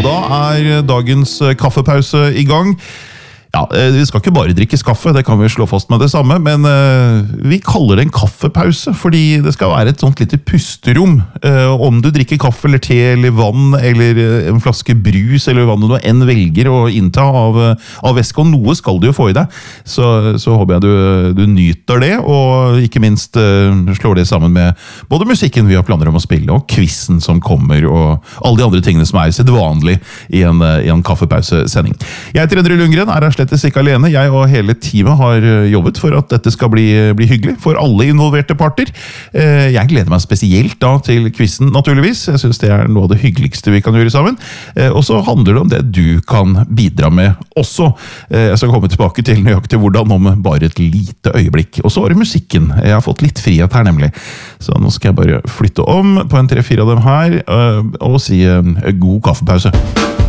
da dagens kaffepause i gang. Ja, vi skal ikke bare drikke kaffe, det kan vi slå fast med det samme, men vi kaller det en kaffepause, fordi det skal være et sånt lite pusterom. Om du drikker kaffe eller te eller vann, eller en flaske brus, eller hva du nå enn velger å innta av væske, og noe skal du jo få i deg, så håper jeg du nyter det, og ikke minst slår det sammen med både musikken vi har planer om å spille, og quizen som kommer, og alle de andre tingene som sedvanlig i en kaffepausesending. Jeg heter Endre Lundgren, slettes ikke alene. Jeg og hele teamet har jobbet for at dette skal bli hyggelig for alle involverte parter. Jeg gleder meg spesielt da til quizen, naturligvis. Jeg synes det noe av det hyggeligste vi kan gjøre sammen. Og så handler det om det du kan bidra med også. Jeg skal komme tilbake til nøyaktig hvordan om bare et lite øyeblikk. Og så var det musikken. Jeg har fått litt frihet her nemlig. Så nå skal jeg bare flytte om på en 3-4 av dem her og si god kaffepause.